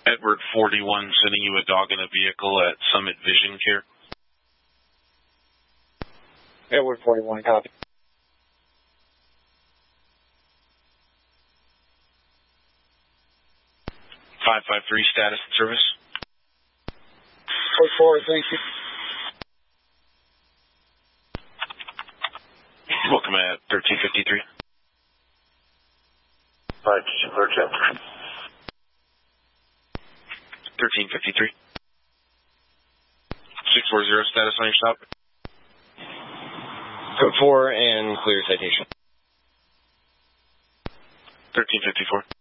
Edward 41, sending you a dog in a vehicle at Summit Vision Care. Edward 41, copy. .553 status and service. Code 4, thank you. Welcome at 1353. 1353. 640 status on your stop. Code 4 and clear citation. 1354.